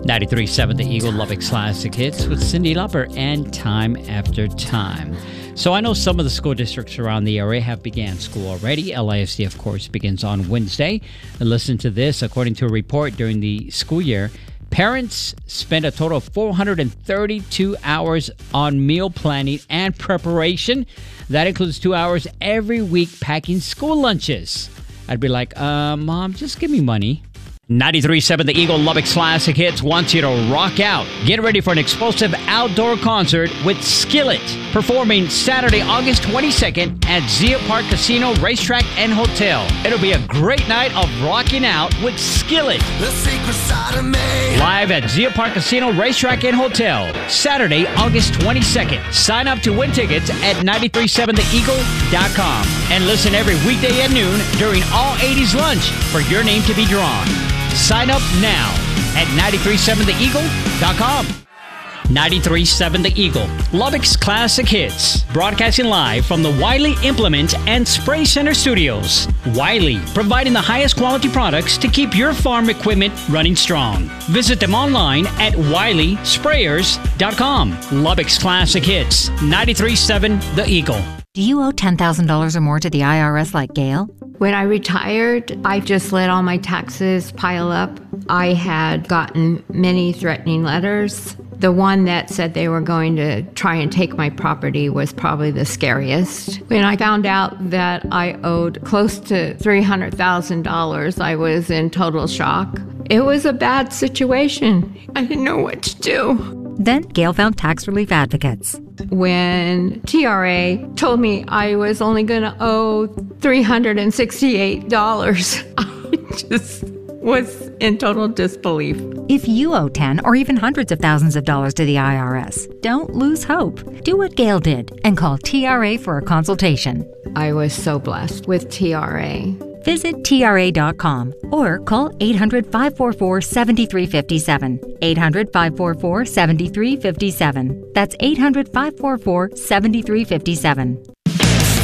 93.7 The Eagle, Lubbock's Classic Hits with Cyndi Lauper and Time After Time. So I know some of the school districts around the area have began school already. LISD, of course, begins on Wednesday. And listen to this. According to a report during the school year, parents spent a total of 432 hours on meal planning and preparation. That includes 2 hours every week packing school lunches. I'd be like, Mom, just give me money. 93.7 The Eagle, Lubbock's Classic Hits wants you to rock out. Get ready for an explosive outdoor concert with Skillet, performing Saturday, August 22nd at Zia Park Casino, Racetrack, and Hotel. It'll be a great night of rocking out with Skillet. The secret side of me. Live at Zia Park Casino, Racetrack, and Hotel. Saturday, August 22nd. Sign up to win tickets at 937theeagle.com. And listen every weekday at noon during All 80s Lunch for your name to be drawn. Sign up now at 937theeagle.com. 93.7 The Eagle, Lubbock's Classic Hits, broadcasting live from the Wiley Implement and Spray Center Studios. Wiley, providing the highest quality products to keep your farm equipment running strong. Visit them online at WileySprayers.com. Lubbock's Classic Hits, 93.7 The Eagle. Do you owe $10,000 or more to the IRS like Gail? When I retired, I just let all my taxes pile up. I had gotten many threatening letters. The one that said they were going to try and take my property was probably the scariest. When I found out that I owed close to $300,000, I was in total shock. It was a bad situation. I didn't know what to do. Then Gail found tax relief advocates. When TRA told me I was only going to owe $368, I just was in total disbelief. If you owe 10 or even hundreds of thousands of dollars to the IRS, don't lose hope. Do what Gail did and call TRA for a consultation. I was so blessed with TRA. Visit TRA.com or call 800-544-7357. 800-544-7357. That's 800-544-7357.